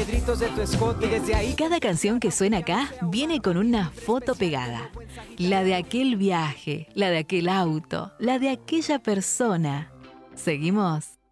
piedritos de tu escote y desde ahí... Cada canción que suena acá viene con una foto pegada. La de aquel viaje, la de aquel auto, la de aquella persona. ¿Seguimos?